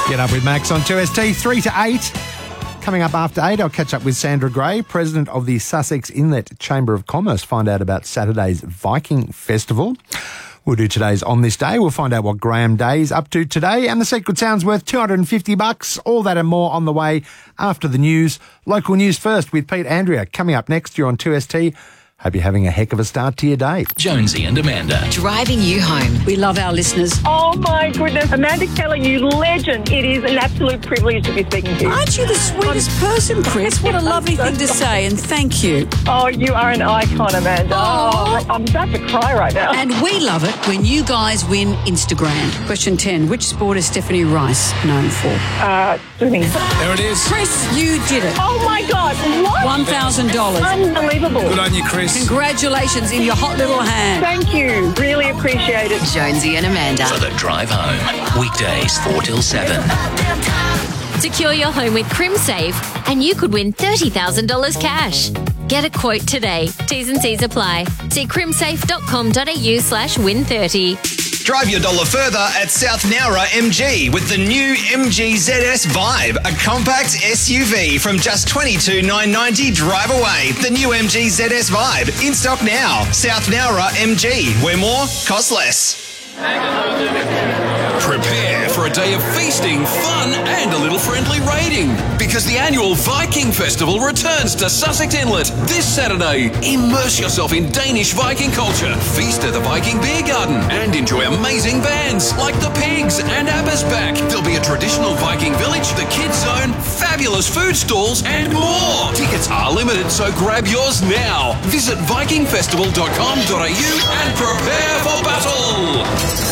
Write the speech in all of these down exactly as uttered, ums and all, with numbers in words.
Get up with Max on two S T, three to eight. Coming up after eight, I'll catch up with Sandra Gray, President of the Sussex Inlet Chamber of Commerce, find out about Saturday's Viking Festival. We'll do today's On This Day. We'll find out what Graham Day's up to today. And the secret sound's worth two hundred fifty bucks. All that and more on the way after the news. Local news first with Pete Andrea. Coming up next, you're on two S T. Hope you're having a heck of a start to your day. Jonesy and Amanda. Driving you home. We love our listeners. Oh my goodness. Amanda Keller, you legend. It is an absolute privilege to be speaking to you. Aren't you the sweetest person, Chris? What a lovely thing to say, and thank you. Oh, you are an icon, Amanda. Oh. Oh, I'm about to cry right now. And we love it when you guys win Instagram. Question ten. Which sport is Stephanie Rice known for? Uh, swimming. There it is. Chris, you did it. Oh my God. What? one thousand dollars. Unbelievable. Good on you, Chris. Congratulations in your hot little hand. Thank you. Really appreciate it. Jonesy and Amanda. For the drive home. Weekdays four till seven. Secure your home with CrimSafe and you could win thirty thousand dollars cash. Get a quote today. T's and C's apply. See crimsafe.com.au slash win 30. Drive your dollar further at South Nowra M G with the new M G Z S Vibe, a compact S U V from just twenty-two thousand nine hundred ninety drive away. The new M G Z S Vibe, in stock now. South Nowra M G, where more costs less. Prepare for a day of feasting, fun, and a little friendly raiding, because the annual Viking Festival returns to Sussex Inlet this Saturday. Immerse yourself in Danish Viking culture, feast at the Viking Beer Garden, and enjoy amazing bands like the Pigs and Abba's Back. There'll be a traditional Viking village, the Kids Zone, fabulous food stalls, and more. Tickets are limited, so grab yours now. Visit viking festival dot com dot a u and prepare for battle.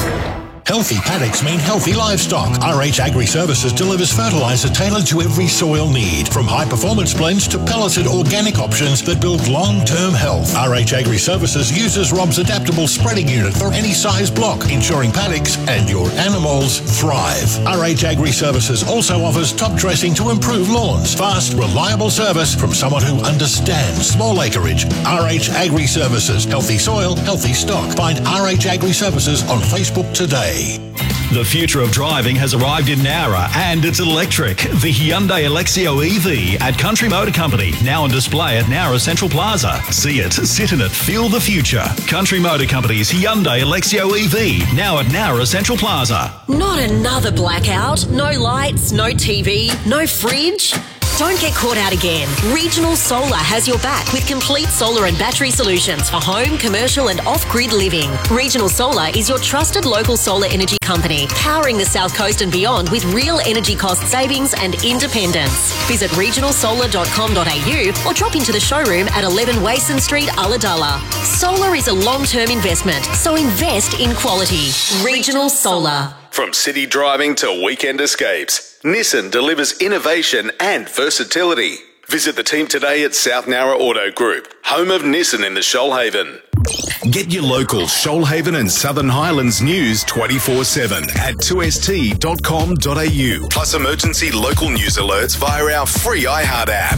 Healthy paddocks mean healthy livestock. R H Agri Services delivers fertiliser tailored to every soil need, from high-performance blends to pelleted organic options that build long-term health. R H Agri Services uses Rob's adaptable spreading unit for any size block, ensuring paddocks and your animals thrive. R H Agri Services also offers top dressing to improve lawns. Fast, reliable service from someone who understands small acreage. R H Agri Services. Healthy soil, healthy stock. Find R H Agri Services on Facebook today. The future of driving has arrived in Nowra, and it's electric. The Hyundai Alexio E V at Country Motor Company, now on display at Nowra Central Plaza. See it, sit in it, feel the future. Country Motor Company's Hyundai Alexio E V, now at Nowra Central Plaza. Not another blackout. No lights, no T V, no fridge. Don't get caught out again. Regional Solar has your back with complete solar and battery solutions for home, commercial and off-grid living. Regional Solar is your trusted local solar energy company, powering the South Coast and beyond with real energy cost savings and independence. Visit regional solar dot com dot a u or drop into the showroom at eleven Wason Street, Ulladulla. Solar is a long-term investment, so invest in quality. Regional Solar. From city driving to weekend escapes, Nissan delivers innovation and versatility. Visit the team today at South Nowra Auto Group, home of Nissan in the Shoalhaven. Get your local Shoalhaven and Southern Highlands news twenty-four seven at two s t dot com dot a u, plus emergency local news alerts via our free iHeart app.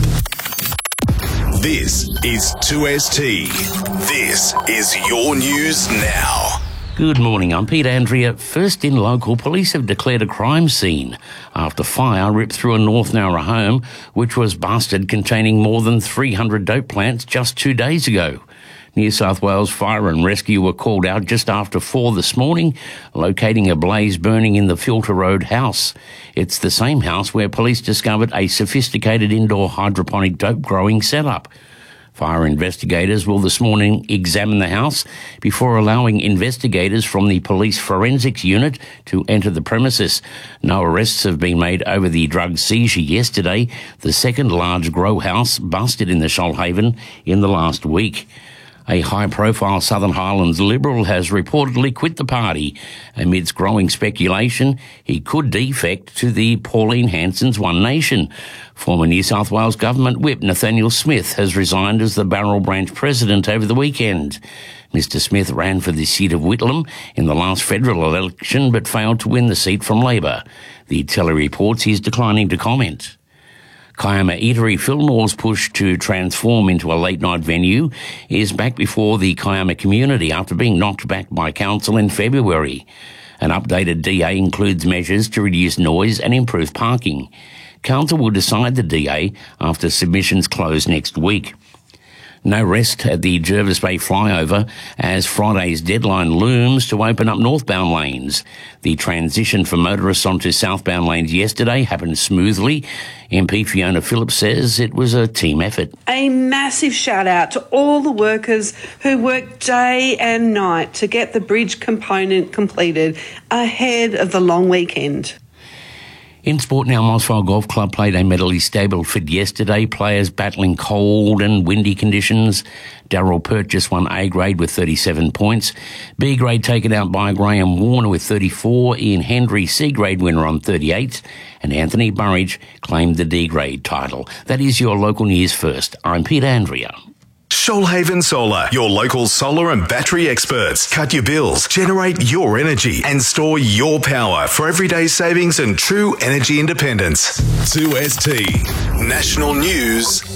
This is two S T. This is your news now. Good morning, I'm Pete Andrea. First in local, police have declared a crime scene after fire ripped through a North Nowra home, which was busted containing more than three hundred dope plants just two days ago. New South Wales Fire and Rescue were called out just after four this morning, locating a blaze burning in the Filter Road house. It's the same house where police discovered a sophisticated indoor hydroponic dope growing setup. Fire investigators will this morning examine the house before allowing investigators from the police forensics unit to enter the premises. No arrests have been made over the drug seizure yesterday, the second large grow house busted in the Shoalhaven in the last week. A high-profile Southern Highlands Liberal has reportedly quit the party amidst growing speculation he could defect to the Pauline Hanson's One Nation. Former New South Wales Government Whip Nathaniel Smith has resigned as the Barrel Branch President over the weekend. Mister Smith ran for the seat of Whitlam in the last federal election but failed to win the seat from Labor. The Telly reports he's declining to comment. Kiama Eatery Fillmore's push to transform into a late-night venue is back before the Kiama community after being knocked back by council in February. An updated D A includes measures to reduce noise and improve parking. Council will decide the D A after submissions close next week. No rest at the Jervis Bay flyover as Friday's deadline looms to open up northbound lanes. The transition for motorists onto southbound lanes yesterday happened smoothly. M P Fiona Phillips says it was a team effort. A massive shout out to all the workers who worked day and night to get the bridge component completed ahead of the long weekend. In sport now, Mossvale Golf Club played a Medley Stableford yesterday. Players battling cold and windy conditions. Darryl Purchase won A grade with thirty-seven points. B grade taken out by Graham Warner with thirty-four. Ian Hendry, C grade winner on thirty-eight. And Anthony Burridge claimed the D grade title. That is your local news first. I'm Peter Andrea. Shoalhaven Solar, your local solar and battery experts. Cut your bills, generate your energy, and store your power for everyday savings and true energy independence. two S T National News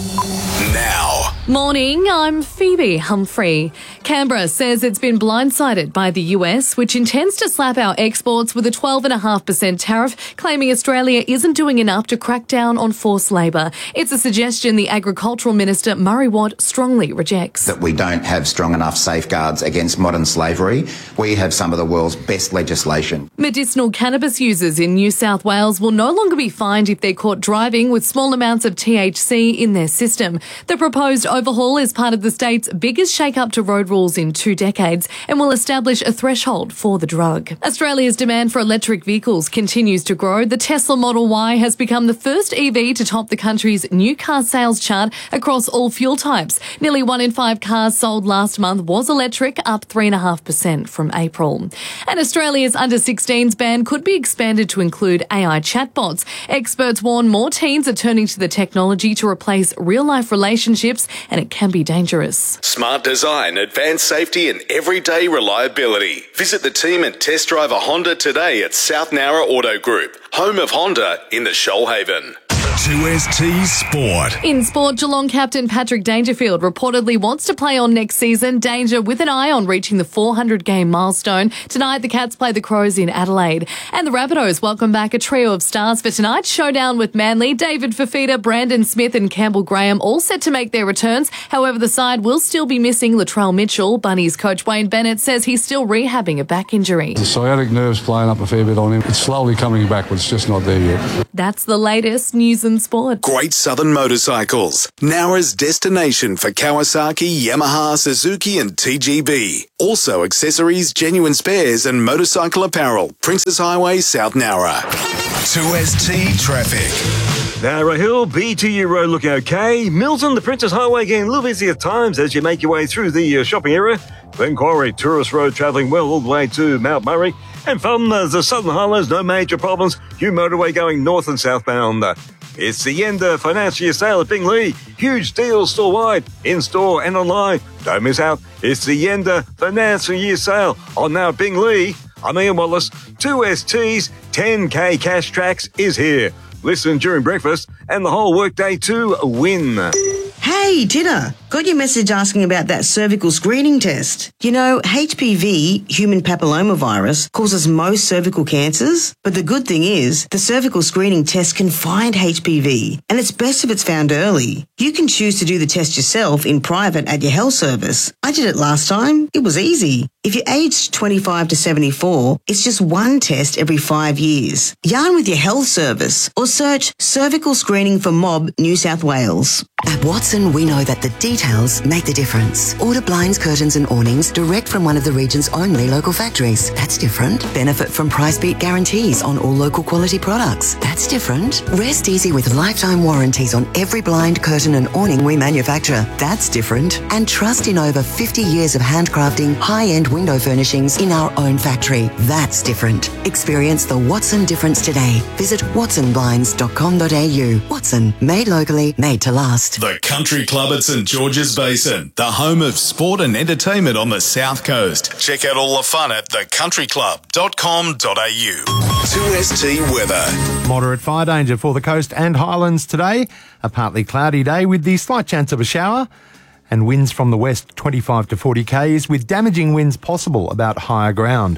now. Morning, I'm Phoebe Humphrey. Canberra says it's been blindsided by the U S, which intends to slap our exports with a twelve point five percent tariff, claiming Australia isn't doing enough to crack down on forced labour. It's a suggestion the Agricultural Minister Murray Watt strongly rejects. That we don't have strong enough safeguards against modern slavery. We have some of the world's best legislation. Medicinal cannabis users in New South Wales will no longer be fined if they're caught driving with small amounts of T H C in their system. The proposed overhaul is part of the state's biggest shake-up to road rules in two decades and will establish a threshold for the drug. Australia's demand for electric vehicles continues to grow. The Tesla Model Y has become the first E V to top the country's new car sales chart across all fuel types. Nearly one in five cars sold last month was electric, up three point five percent from April. And Australia's under sixteens ban could be expanded to include A I chatbots. Experts warn more teens are turning to the technology to replace real-life relationships, and it can be dangerous. Smart design, advanced safety and everyday reliability. Visit the team and test drive a Honda today at South Nowra Auto Group, home of Honda in the Shoalhaven. two S T Sport. In sport, Geelong captain Patrick Dangerfield reportedly wants to play on next season. Danger with an eye on reaching the four hundred game milestone. Tonight, the Cats play the Crows in Adelaide. And the Rabbitohs welcome back a trio of stars for tonight's showdown with Manly. David Fifita, Brandon Smith and Campbell Graham all set to make their returns. However, the side will still be missing Latrell Mitchell. Bunnies coach Wayne Bennett says he's still rehabbing a back injury. The sciatic nerve's playing up a fair bit on him. It's slowly coming back, but it's just not there yet. That's the latest news and sport. Great Southern Motorcycles, Nowra's destination for Kawasaki, Yamaha, Suzuki and T G B. Also accessories, genuine spares and motorcycle apparel. Princess Highway, South Nowra. two S T Traffic. Nowra Hill, B T U Road looking okay. Milton, the Princess Highway getting a little busy at times as you make your way through the uh, shopping area. Glen Quarry, Tourist Road travelling well all the way to Mount Murray. And from uh, the Southern Highlands, no major problems. New motorway going north and southbound. Uh, It's the end of financial year sale at Bingley. Huge deals store-wide, in-store and online. Don't miss out. It's the end of financial year sale on now Bingley. I'm Ian Wallace. two S T's ten K Cash Tracks is here. Listen during breakfast and the whole workday to win. Hey, Tina, got your message asking about that cervical screening test. You know, H P V, human papillomavirus, causes most cervical cancers. But the good thing is, the cervical screening test can find H P V, and it's best if it's found early. You can choose to do the test yourself in private at your health service. I did it last time. It was easy. If you're aged twenty-five to seventy-four, it's just one test every five years. Yarn with your health service or search Cervical Screening for Mob New South Wales. At Watson, we know that the details make the difference. Order blinds, curtains and awnings direct from one of the region's only local factories. That's different. Benefit from price beat guarantees on all local quality products. That's different. Rest easy with lifetime warranties on every blind, curtain and awning we manufacture. That's different. And trust in over fifty years of handcrafting high-end window furnishings in our own factory. That's different. Experience the Watson difference today. Visit watson blinds dot com dot a u. Watson, made locally, made to last. The Country Club at St George's Basin, the home of sport and entertainment on the South Coast. Check out all the fun at the country club dot com dot a u. two S T weather. Moderate fire danger for the coast and highlands today. A partly cloudy day with the slight chance of a shower. And winds from the west twenty-five to forty k's with damaging winds possible about higher ground.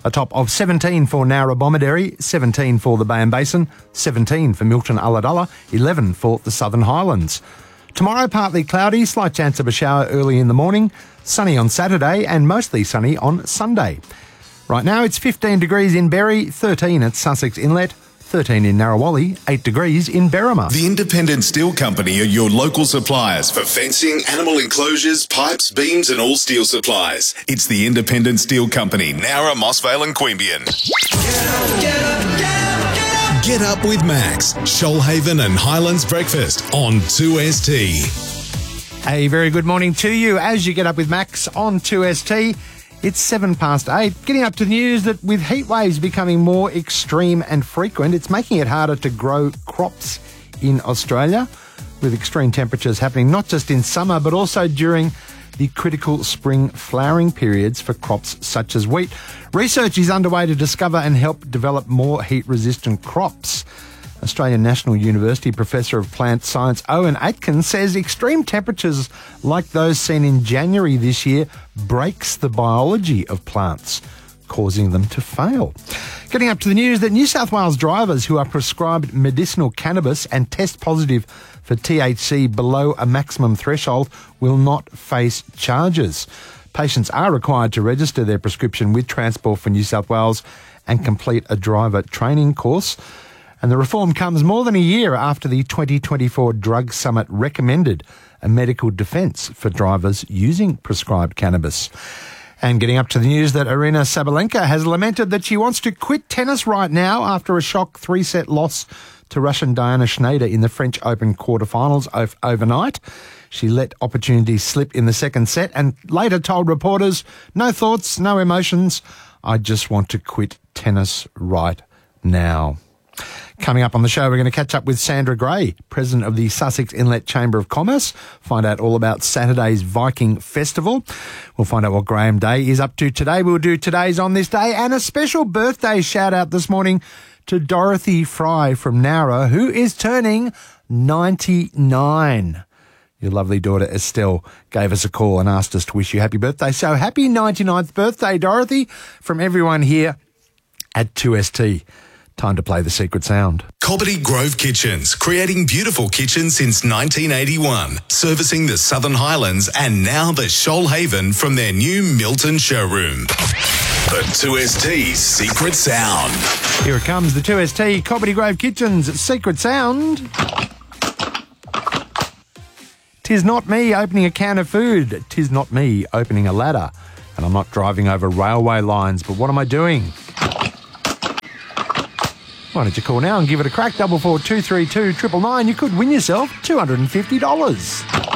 A top of seventeen for Narra-Bomaderry, seventeen for the Bay and Basin, seventeen for Milton-Ulladulla, eleven for the Southern Highlands. Tomorrow, partly cloudy, slight chance of a shower early in the morning, sunny on Saturday and mostly sunny on Sunday. Right now it's fifteen degrees in Berry, thirteen at Sussex Inlet, thirteen in Narrawalli, eight degrees in Berrima. The Independent Steel Company are your local suppliers for fencing, animal enclosures, pipes, beams and all steel supplies. It's the Independent Steel Company, Nowra, Mossvale and Queanbeyan. Get up with Max, Shoalhaven and Highlands Breakfast on two S T. A very good morning to you as you get up with Max on two S T. It's seven past eight. Getting up to the news that with heat waves becoming more extreme and frequent, it's making it harder to grow crops in Australia, with extreme temperatures happening not just in summer but also during the critical spring flowering periods for crops such as wheat. Research is underway to discover and help develop more heat-resistant crops. Australian National University Professor of Plant Science Owen Atkins says extreme temperatures like those seen in January this year breaks the biology of plants, causing them to fail. Getting up to the news that New South Wales drivers who are prescribed medicinal cannabis and test positive for T H C below a maximum threshold will not face charges. Patients are required to register their prescription with Transport for New South Wales and complete a driver training course. And the reform comes more than a year after the twenty twenty-four Drug Summit recommended a medical defence for drivers using prescribed cannabis. And getting up to the news that Aryna Sabalenka has lamented that she wants to quit tennis right now after a shock three-set loss to Russian Diana Schneider in the French Open quarterfinals ov- overnight. She let opportunities slip in the second set and later told reporters, "No thoughts, no emotions. I just want to quit tennis right now." Coming up on the show, we're going to catch up with Sandra Gray, President of the Sussex Inlet Chamber of Commerce, find out all about Saturday's Viking Festival. We'll find out what Graham Day is up to today. We'll do Today's on This Day, and a special birthday shout-out this morning to Dorothy Fry from Nowra, who is turning ninety-nine. Your lovely daughter Estelle gave us a call and asked us to wish you happy birthday. So happy ninety-ninth birthday, Dorothy, from everyone here at two S T. Time to play the secret sound. Cobbitty Grove Kitchens, creating beautiful kitchens since nineteen eighty-one, servicing the Southern Highlands and now the Shoalhaven from their new Milton showroom. The two S T's secret sound. Here it comes, the two S T Cobbitty Grove Kitchens secret sound. Tis not me opening a can of food. Tis not me opening a ladder. And I'm not driving over railway lines, but what am I doing? Why don't you call now and give it a crack? Double four two three two triple nine. You could win yourself two hundred and fifty dollars.